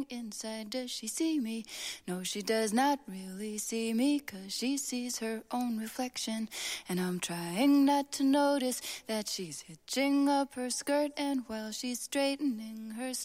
inside, does she see me? No, she does not really see me, 'cause she sees her own reflection. And I'm trying not to notice that she's hitching up her skirt, and while she's straightening her